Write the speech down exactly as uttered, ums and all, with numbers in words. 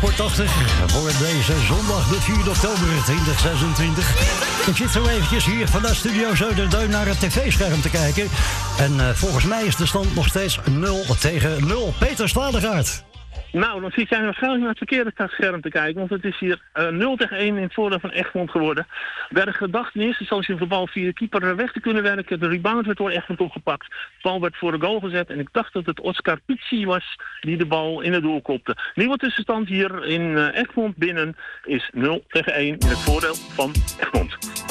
Sportachtig voor deze zondag de vierde oktober twintig zesentwintig. Ik zit zo eventjes hier vanuit Studio Zuiderduin naar het tv-scherm te kijken. En uh, volgens mij is de stand nog steeds nul tegen nul. Peter Sladegaard. Nou, dan zit jij waarschijnlijk naar het verkeerde scherm te kijken, want het is hier uh, nul tegen één in het voordeel van Egmond geworden. Er werd gedacht in eerste instantie om de bal via de keeper weg te kunnen werken. De rebound werd door Egmond opgepakt. De bal werd voor de goal gezet en ik dacht dat het Oscar Pizzi was die de bal in het doel kopte. Nieuwe tussenstand hier in uh, Egmond binnen is nul tegen één in het voordeel van Egmond.